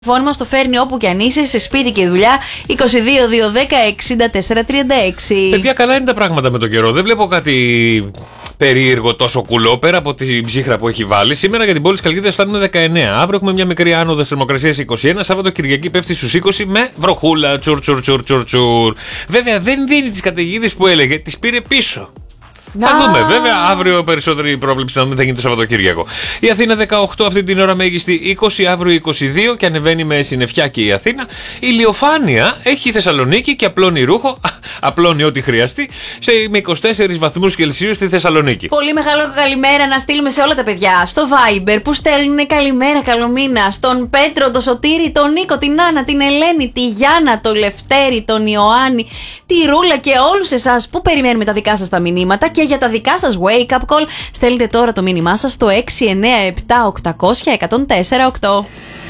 Φώνη μας το φέρνει όπου κι αν είσαι, σε σπίτι και δουλειά. 22-210-64-36. Παιδιά, καλά είναι τα πράγματα με τον καιρό. Δεν βλέπω κάτι περίεργο τόσο κουλό πέρα από την ψύχρα που έχει βάλει. Σήμερα για την πόλη της Χαλκίδας φτάνουμε 19. Αύριο έχουμε μια μικρή άνοδο θερμοκρασίας 21. Σάββατο Κυριακή πέφτει στους 20 με βροχούλα. Τσουρ. Βέβαια δεν δίνει τις καταιγίδες που έλεγε, τις πήρε πίσω. Θα δούμε, βέβαια, αύριο περισσότερη πρόβλεψη να δούμε τι θα γίνει το Σαββατοκύριακο. Η Αθήνα 18 αυτή την ώρα μέγιστη 20, αύριο 22 και ανεβαίνει με συννεφιά και η Αθήνα. Η ηλιοφάνεια έχει η Θεσσαλονίκη και απλώνει ρούχο, απλώνει ό,τι χρειαστεί, με 24 βαθμούς Κελσίου στη Θεσσαλονίκη. Πολύ μεγάλο καλημέρα να στείλουμε σε όλα τα παιδιά στο Viber που στέλνουν καλημέρα, καλό μήνα. Στον Πέτρο, τον Σωτήρη, τον Νίκο, την Άννα, την Ελένη, τη Γιάννα, τον Λευτέρη, τον Ιωάννη, τη Ρούλα και όλους εσάς που περιμένουμε τα δικά σας τα μηνύματα. Και για τα δικά σας wake up call στέλνετε τώρα το μήνυμά σας στο 697 800 1048.